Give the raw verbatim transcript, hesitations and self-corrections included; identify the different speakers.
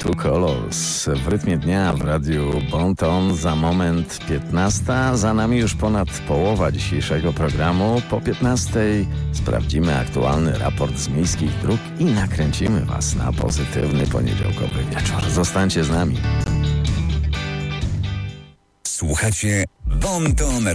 Speaker 1: Two Colors w rytmie dnia w radiu Bonton. Za moment piętnasta. Za nami już ponad połowa dzisiejszego programu. Po piętnastej sprawdzimy aktualny raport z miejskich dróg i nakręcimy Was na pozytywny poniedziałkowy wieczór. Zostańcie z nami.
Speaker 2: Słuchacie Bonton